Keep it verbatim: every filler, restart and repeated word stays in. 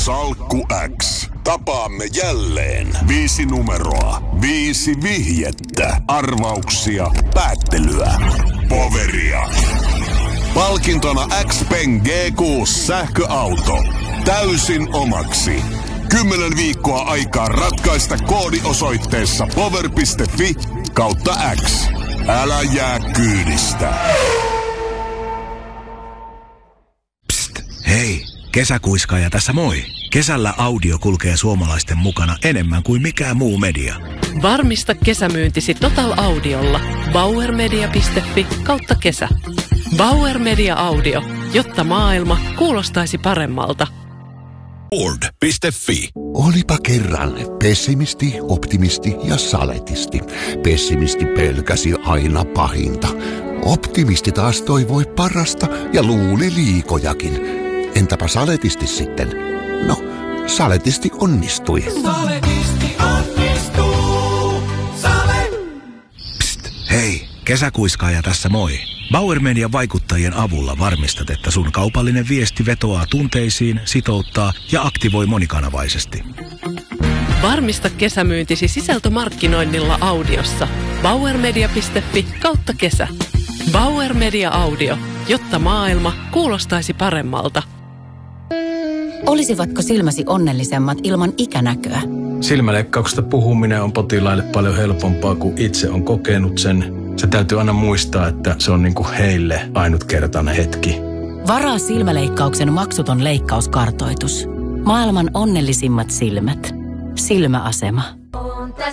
Salkku X. Tapaamme jälleen. Viisi numeroa, viisi vihjettä, arvauksia, päättelyä, poveria. Palkintona Xpeng G kuusi sähköauto. Täysin omaksi. Kymmenen viikkoa aikaa ratkaista koodi osoitteessa power piste fi kautta X. Älä jää kyydistä. Psst, hei, kesäkuiskaaja tässä moi. Kesällä audio kulkee suomalaisten mukana enemmän kuin mikään muu media. Varmista kesämyyntisi Total Audiolla. bauer media piste fi kautta kesä. Bauer Media Audio, jotta maailma kuulostaisi paremmalta. Ford piste fi. Olipa kerran pessimisti, optimisti ja saletisti. Pessimisti pelkäsi aina pahinta. Optimisti taas toivoi parasta ja luuli liikojakin. Entäpä saletisti sitten? No, saletisti onnistui. Saletisti onnistuu. Sale. Psst, hei, kesäkuiskaaja tässä moi. Bauer Median vaikuttajien avulla varmistat, että sun kaupallinen viesti vetoaa tunteisiin, sitouttaa ja aktivoi monikanavaisesti. Varmista kesämyyntisi sisältömarkkinoinnilla audiossa. bauer media piste fi kautta kesä. Bauer Media Audio, jotta maailma kuulostaisi paremmalta. Olisivatko silmäsi onnellisemmat ilman ikänäköä? Silmäleikkauksesta puhuminen on potilaille paljon helpompaa, kuin itse on kokenut sen. Se täytyy aina muistaa, että se on niinku heille ainutkertainen hetki. Varaa silmäleikkauksen maksuton leikkauskartoitus. Maailman onnellisimmat silmät. Silmäasema.